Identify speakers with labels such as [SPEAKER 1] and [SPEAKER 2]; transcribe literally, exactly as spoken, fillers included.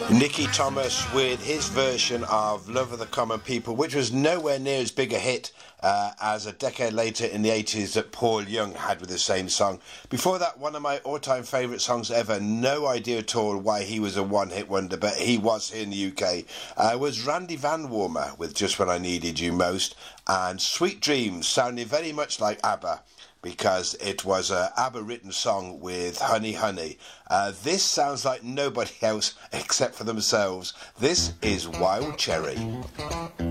[SPEAKER 1] Nicky Thomas with his version of Love of the Common People, which was nowhere near as big a hit uh, as a decade later in the eighties that Paul Young had with the same song. Before that, one of my all-time favourite songs ever, no idea at all why he was a one-hit wonder, but he was here in the U K, uh, was Randy Van Warmer with Just When I Needed You Most, and Sweet Dreams sounded very much like ABBA, because it was a ABBA written song with Honey Honey. Uh, this sounds like nobody else except for themselves. This is Wild Cherry.